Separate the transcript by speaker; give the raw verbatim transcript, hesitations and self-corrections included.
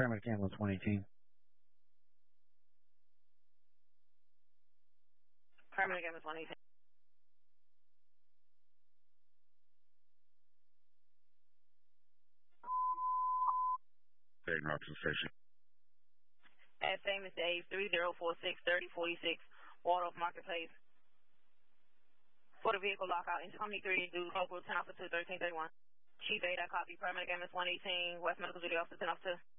Speaker 1: Paramedic ambulance one eighteen.
Speaker 2: Paramedic ambulance one eighteen.
Speaker 3: Dayton Robinson Station.
Speaker 2: At famous Dave, three zero four six, thirty forty-six, Waldorf Marketplace. For the vehicle lockout, intercom three, due local ten officer two, thirteen thirty-one. Chief eight, I copy. Paramedic ambulance one eighteen, West Medical Duty Officer ten officer.